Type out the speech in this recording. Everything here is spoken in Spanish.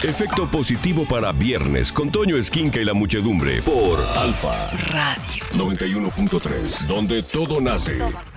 Efecto positivo para viernes con Toño Esquinca y la muchedumbre por Alfa Radio 91.3, donde todo nace.